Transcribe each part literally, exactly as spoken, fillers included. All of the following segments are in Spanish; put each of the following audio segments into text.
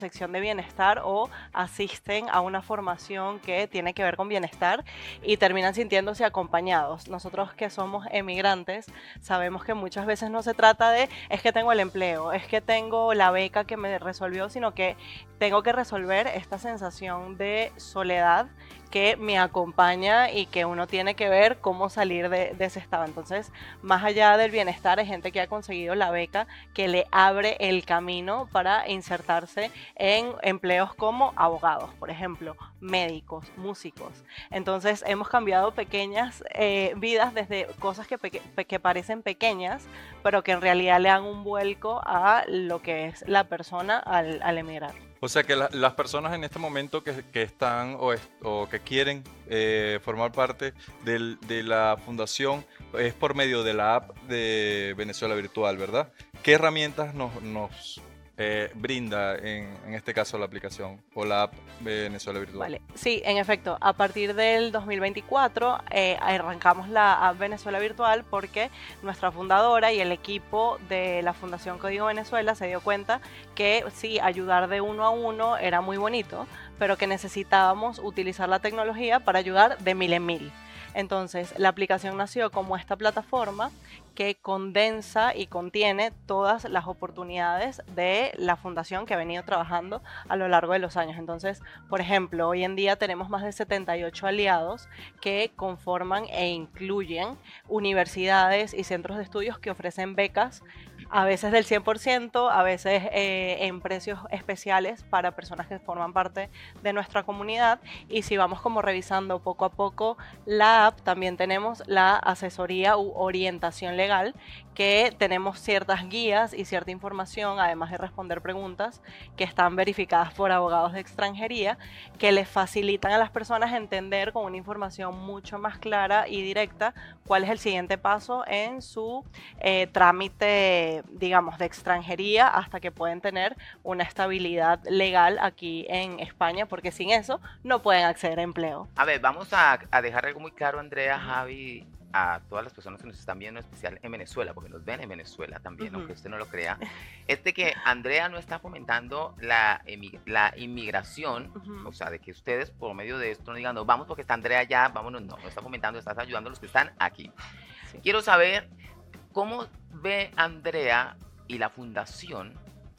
sección de bienestar o asisten a una formación que tiene que ver con bienestar y terminan sintiéndose acompañados. Nosotros que somos emigrantes sabemos que muchas veces no se trata de es que tengo el empleo, es que tengo la beca que me resolvió, sino que tengo que resolver esta sensación de soledad que me acompaña y que uno tiene que ver cómo salir de, de ese estado. Entonces, más allá del bienestar, hay gente que ha conseguido la beca que le abre el camino para insertarse en empleos como abogados, por ejemplo, médicos, músicos. Entonces, hemos cambiado pequeñas eh, vidas desde cosas que, peque que parecen pequeñas, pero que en realidad le dan un vuelco a lo que es la persona al, al emigrar. O sea que la- las personas en este momento que, que están o, es- o que quieren eh, formar parte del- de la fundación es por medio de la app de Venezuela Virtual, ¿verdad? ¿Qué herramientas nos, nos, eh, brinda en, en este caso la aplicación o la app Venezuela Virtual? Vale, sí, en efecto, a partir del dos mil veinticuatro eh, arrancamos la app Venezuela Virtual porque nuestra fundadora y el equipo de la Fundación Código Venezuela se dio cuenta que sí, ayudar de uno a uno era muy bonito, pero que necesitábamos utilizar la tecnología para ayudar de mil en mil. Entonces, la aplicación nació como esta plataforma que condensa y contiene todas las oportunidades de la fundación que ha venido trabajando a lo largo de los años. Entonces, por ejemplo, hoy en día tenemos más de setenta y ocho aliados que conforman e incluyen universidades y centros de estudios que ofrecen becas, a veces del cien por ciento, a veces eh, en precios especiales para personas que forman parte de nuestra comunidad. Y si vamos como revisando poco a poco la app, también tenemos la asesoría u orientación legal, que tenemos ciertas guías y cierta información, además de responder preguntas que están verificadas por abogados de extranjería, que les facilitan a las personas entender con una información mucho más clara y directa cuál es el siguiente paso en su eh, trámite, digamos, de extranjería hasta que pueden tener una estabilidad legal aquí en España, porque sin eso no pueden acceder a empleo. A ver, vamos a, a dejar algo muy claro, Andrea, Ujú. Javi, a todas las personas que nos están viendo, en especial en Venezuela, porque nos ven en Venezuela también, aunque Ujú. usted no lo crea, es de que Andrea no está fomentando la, emi- la inmigración, o Ujú. sea, de que ustedes por medio de esto no digan, no, vamos porque está Andrea allá, vámonos, no, no está fomentando, estás ayudando a los que están aquí. Sí. Quiero saber cómo ve Andrea y la fundación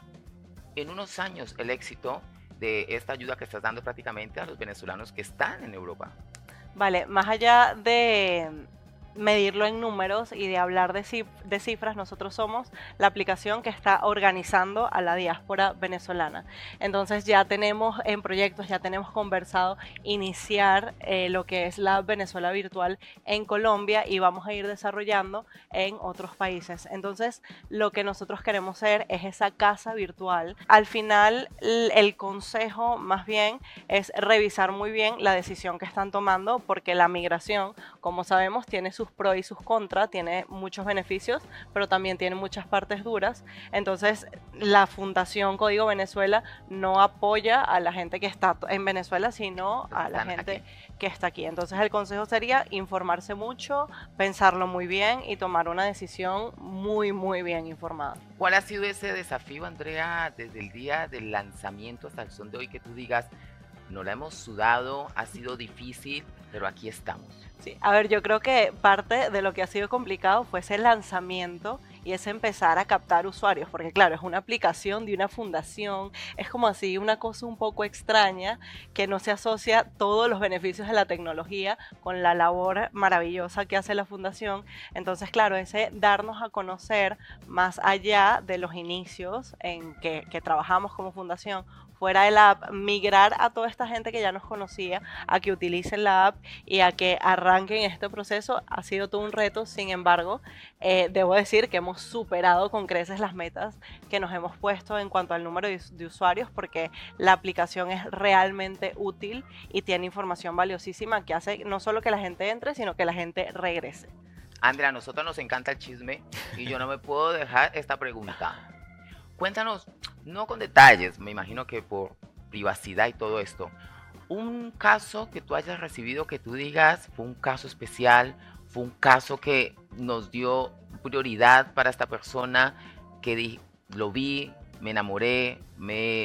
en unos años el éxito de esta ayuda que estás dando prácticamente a los venezolanos que están en Europa. Vale, más allá de medirlo en números y de hablar de, cif- de cifras, nosotros somos la aplicación que está organizando a la diáspora venezolana. Entonces ya tenemos en proyectos, ya tenemos conversado iniciar eh, lo que es la Venezuela virtual en Colombia y vamos a ir desarrollando en otros países. Entonces lo que nosotros queremos ser es esa casa virtual. Al final l- el consejo más bien es revisar muy bien la decisión que están tomando porque la migración, como sabemos, tiene sus pros y sus contras, tiene muchos beneficios, pero también tiene muchas partes duras. Entonces, la Fundación Código Venezuela no apoya a la gente que está en Venezuela, sino Los que a la están gente aquí. que está aquí. Entonces, el consejo sería informarse mucho, pensarlo muy bien y tomar una decisión muy, muy bien informada. ¿Cuál ha sido ese desafío, Andrea, desde el día del lanzamiento hasta el son de hoy que tú digas, no la hemos sudado, ha sido difícil, pero aquí estamos? Sí, a ver, yo creo que parte de lo que ha sido complicado fue ese lanzamiento y ese empezar a captar usuarios, porque claro, es una aplicación de una fundación, es como así una cosa un poco extraña que no se asocia todos los beneficios de la tecnología con la labor maravillosa que hace la fundación. Entonces, claro, ese darnos a conocer más allá de los inicios en que, que trabajamos como fundación, fuera de la app, migrar a toda esta gente que ya nos conocía a que utilicen la app y a que arranquen este proceso ha sido todo un reto. Sin embargo, eh, debo decir que hemos superado con creces las metas que nos hemos puesto en cuanto al número de, de usuarios porque la aplicación es realmente útil y tiene información valiosísima que hace no solo que la gente entre, sino que la gente regrese. Andrea, a nosotros nos encanta el chisme y yo no me puedo dejar esta pregunta. Cuéntanos, no con detalles, me imagino que por privacidad y todo esto, un caso que tú hayas recibido que tú digas fue un caso especial, fue un caso que nos dio prioridad para esta persona, que di- lo vi, me enamoré, me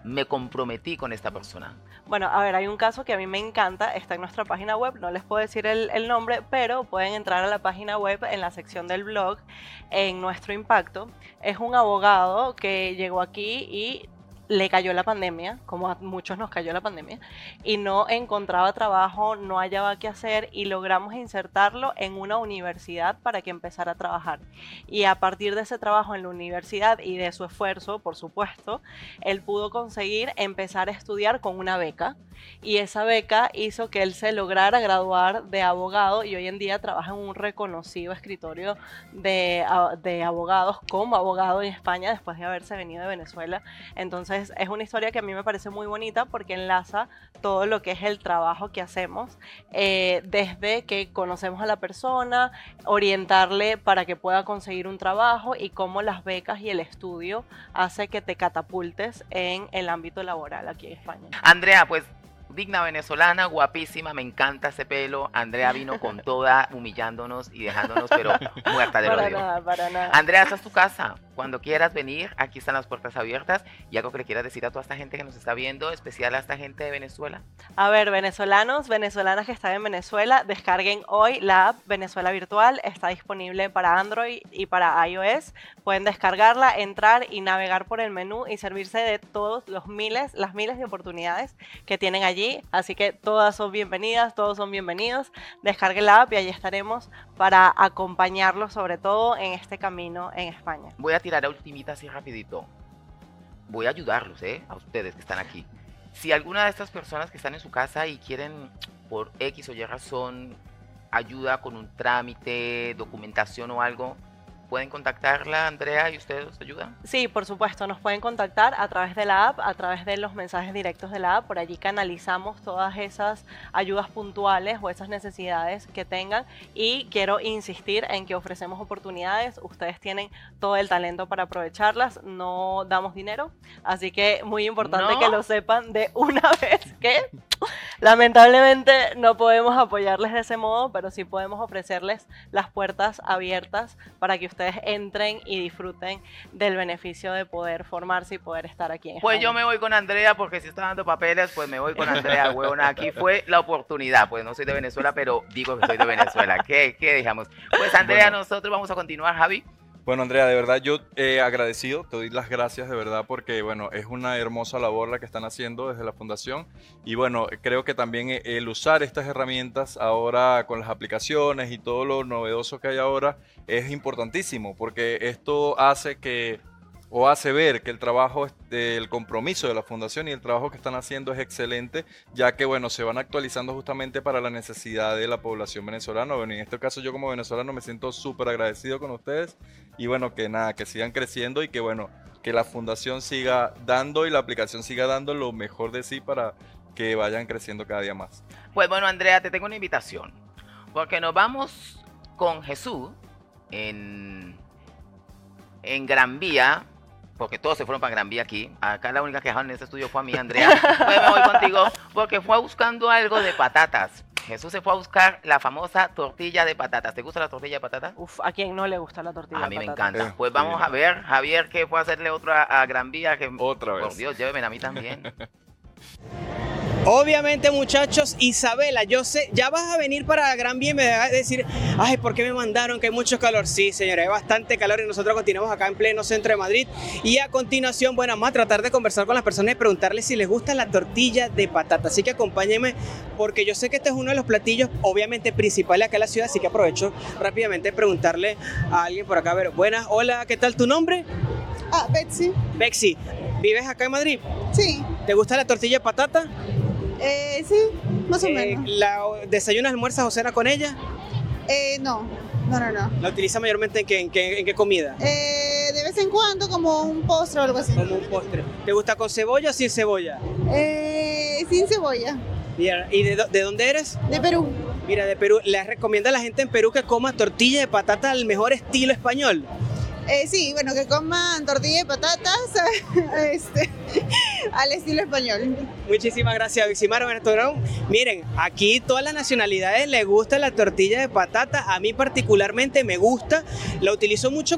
me comprometí con esta persona? Bueno, a ver, hay un caso que a mí me encanta, está en nuestra página web, no les puedo decir el, el nombre, pero pueden entrar a la página web en la sección del blog, en Nuestro Impacto. Es un abogado que llegó aquí y le cayó la pandemia, como a muchos nos cayó la pandemia, y no encontraba trabajo, no hallaba qué hacer, y logramos insertarlo en una universidad para que empezara a trabajar. Y a partir de ese trabajo en la universidad y de su esfuerzo, por supuesto, él pudo conseguir empezar a estudiar con una beca, y esa beca hizo que él se lograra graduar de abogado, y hoy en día trabaja en un reconocido escritorio de, de abogados como abogado en España después de haberse venido de Venezuela. Entonces es una historia que a mí me parece muy bonita porque enlaza todo lo que es el trabajo que hacemos, eh, desde que conocemos a la persona, orientarle para que pueda conseguir un trabajo, y cómo las becas y el estudio hace que te catapultes en el ámbito laboral aquí en España. Andrea, pues digna venezolana, guapísima, me encanta ese pelo. Andrea vino con toda, humillándonos y dejándonos, pero muerta del Para odio. nada, para nada. Andrea, esta es tu casa. Cuando quieras venir, aquí están las puertas abiertas. Y algo que le quieras decir a toda esta gente que nos está viendo, especial a esta gente de Venezuela. A ver, venezolanos, venezolanas que están en Venezuela, descarguen hoy la app Venezuela Virtual. Está disponible para Android y para iOS. Pueden descargarla, entrar y navegar por el menú y servirse de todos los miles, las miles de oportunidades que tienen allí. Así que todas son bienvenidas, todos son bienvenidos. Descarguen la app y allí estaremos para acompañarlos, sobre todo en este camino en España. Voy a tirar a ultimita así rapidito. Voy a ayudarlos, ¿eh? A ustedes que están aquí. Si alguna de estas personas que están en su casa y quieren, por X o Y razón, ayuda con un trámite, documentación o algo, ¿pueden contactarla, Andrea, y ustedes los ayudan? Sí, por supuesto, nos pueden contactar a través de la app, a través de los mensajes directos de la app. Por allí canalizamos todas esas ayudas puntuales o esas necesidades que tengan, y quiero insistir en que ofrecemos oportunidades. Ustedes tienen todo el talento para aprovecharlas, no damos dinero, así que muy importante ¿No? que lo sepan de una vez, que lamentablemente no podemos apoyarles de ese modo, pero sí podemos ofrecerles las puertas abiertas para que ustedes entren y disfruten del beneficio de poder formarse y poder estar aquí en Pues España. yo me voy con Andrea, porque si está dando papeles, pues me voy con Andrea, huevona. Aquí fue la oportunidad. Pues no soy de Venezuela, pero digo que soy de Venezuela. ¿Qué, qué dejamos? Pues Andrea, Bueno. nosotros vamos a continuar, Javi. Bueno, Andrea, de verdad yo he agradecido, te doy las gracias de verdad porque, bueno, es una hermosa labor la que están haciendo desde la fundación, y bueno, creo que también el usar estas herramientas ahora con las aplicaciones y todo lo novedoso que hay ahora es importantísimo, porque esto hace que, o hace ver que el trabajo, el compromiso de la fundación y el trabajo que están haciendo es excelente, ya que, bueno, se van actualizando justamente para la necesidad de la población venezolana. Bueno, en este caso yo como venezolano me siento súper agradecido con ustedes, y bueno, que nada, que sigan creciendo y que, bueno, que la fundación siga dando y la aplicación siga dando lo mejor de sí para que vayan creciendo cada día más. Pues bueno, Andrea, te tengo una invitación, porque nos vamos con Jesús en, en Gran Vía, porque todos se fueron para Gran Vía aquí. Acá la única que dejaron en este estudio fue a mí, Andrea. Pues me voy contigo, porque fue buscando algo de patatas. Jesús se fue a buscar la famosa tortilla de patatas. ¿Te gusta la tortilla de patatas? Uf, ¿a quién no le gusta la tortilla A mí de me patata? encanta. Eh, Pues vamos sí. a ver, Javier, que fue a hacerle otra a Gran Vía. Que, Otra por vez. Dios, lléveme a mí también. Obviamente, muchachos, Isabela, yo sé, ya vas a venir para Gran Vía y me vas a decir, ay, ¿por qué me mandaron? Que hay mucho calor. Sí, señora, hay bastante calor y nosotros continuamos acá en pleno centro de Madrid. Y a continuación, bueno, vamos a tratar de conversar con las personas y preguntarles si les gusta la tortilla de patata. Así que acompáñenme, porque yo sé que este es uno de los platillos, obviamente, principales acá en la ciudad, así que aprovecho rápidamente de preguntarle a alguien por acá. A ver, buenas, hola, ¿qué tal tu nombre? Ah, Betsy. Bexy, ¿vives acá en Madrid? Sí. ¿Te gusta la tortilla de patata? Eh, sí, más o Eh, menos. ¿La desayunas, almuerzas o cena con ella? Eh, no, no, no, no. ¿La utiliza mayormente en qué, en qué, en qué comida? Eh, de vez en cuando como un postre o algo así. Como un postre. ¿Te gusta con cebolla o sin cebolla? Eh, sin cebolla. Mira, ¿y de, dó- de dónde eres? De Perú. Mira, de Perú. ¿Les recomienda a la gente en Perú que coma tortilla de patata al mejor estilo español? Eh, sí, bueno, que coman tortilla de patatas este, al estilo español. Muchísimas gracias, Vicimar. Miren, aquí todas las nacionalidades les gusta la tortilla de patata. A mí particularmente me gusta. La utilizo mucho